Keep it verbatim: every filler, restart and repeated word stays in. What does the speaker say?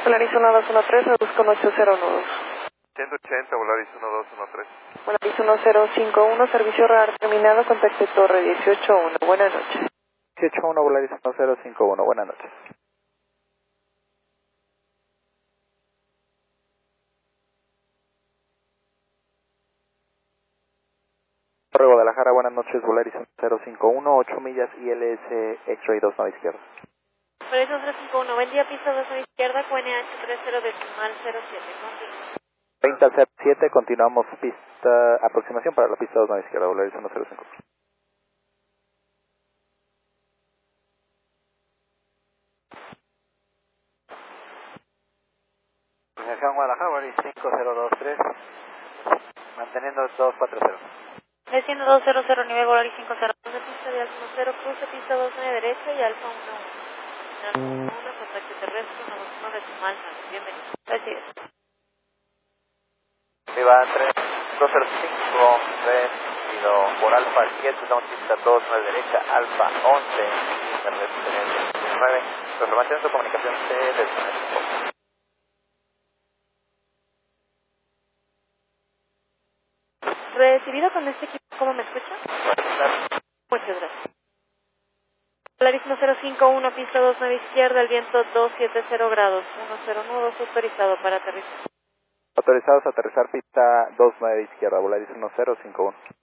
Volaris uno dos uno tres, reduz con ocho cero nudos. ciento ochenta, Volaris uno dos uno tres. Volaris uno cero cinco uno, servicio radar terminado, contacte torre dieciocho uno. Buenas noches. dieciocho uno, Volaris uno cero cinco uno, buenas noches. Torre Guadalajara, buenas noches, Volaris uno cero cinco uno, ocho millas I L S X-Ray dos nueve izquierda. Volaris uno cero cinco uno, buen día, pista dos nueve izquierda, Q N H treinta decimal cero siete, continúa. treinta cero siete, continuamos pista, aproximación para la pista dos nueve izquierda, Volaris uno cero cinco uno. Organización Guadalajara, Volaris cinco cero dos tres, manteniendo dos cuatro cero. Desciendo dos cero cero, nivel Volaris cinco cero dos, de pista de Alfa uno cero, cruce pista dos nueve derecha y Alfa uno uno. Alfa uno uno, contacto terrestre, uno dos uno decimal nueve, bienvenido. Así es. Viva tres dos cero cinco, tres, por Alfa siete, estamos pista dos nueve derecha, Alfa once, terrestre nueve, confirmación de comunicación C del cinco. Recibido con este equipo, ¿cómo me escucha? Muchas gracias. Volaris uno cero cinco uno, pista dos nueve izquierda, el viento doscientos setenta grados, uno cero nudos, autorizado para aterrizar. Autorizados a aterrizar pista dos nueve izquierda, Volaris uno cero cinco uno.